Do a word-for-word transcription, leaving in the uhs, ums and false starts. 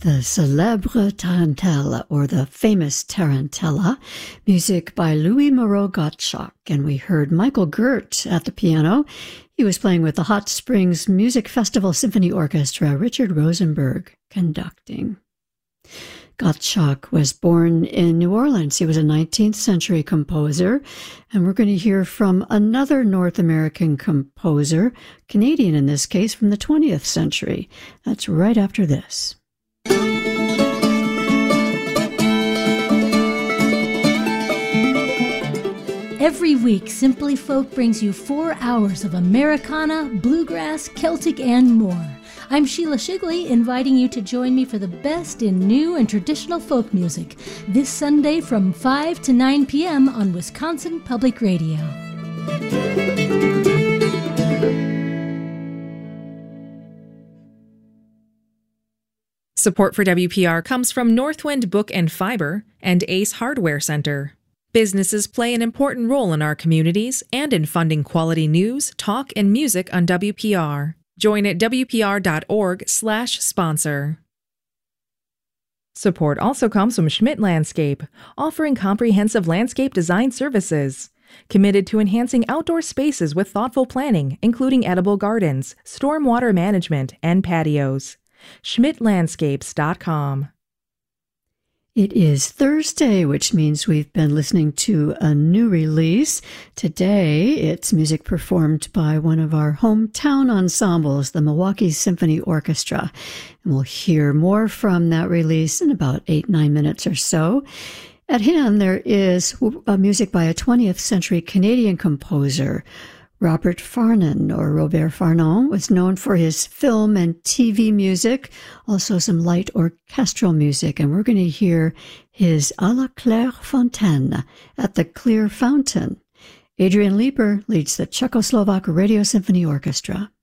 The Célèbre Tarantella, or the famous Tarantella, music by Louis Moreau Gottschalk, and we heard Michael Gert at the piano. He was playing with the Hot Springs Music Festival Symphony Orchestra, Richard Rosenberg conducting. Gottschalk was born in New Orleans. He was a nineteenth century composer, and we're going to hear from another North American composer, Canadian in this case, from the twentieth century. That's right after this. Every week, Simply Folk brings you four hours of Americana, bluegrass, Celtic, and more. I'm Sheila Shigley, inviting you to join me for the best in new and traditional folk music this Sunday from five to nine p.m. on Wisconsin Public Radio. Support for W P R comes from Northwind Book and Fiber and Ace Hardware Center. Businesses play an important role in our communities and in funding quality news, talk, and music on W P R. Join at W P R dot org slash sponsor. Support also comes from Schmidt Landscape, offering comprehensive landscape design services. Committed to enhancing outdoor spaces with thoughtful planning, including edible gardens, stormwater management, and patios. Schmidt Landscapes dot com. It is Thursday, which means we've been listening to a new release. Today, it's music performed by one of our hometown ensembles, the Milwaukee Symphony Orchestra. And we'll hear more from that release in about eight, nine minutes or so. At hand, there is uh, music by a twentieth century Canadian composer. Robert Farnon, or Robert Farnon, was known for his film and T V music, also some light orchestral music, and we're going to hear his À la Claire Fontaine, at the Clear Fountain. Adrian Lieber leads the Czechoslovak Radio Symphony Orchestra.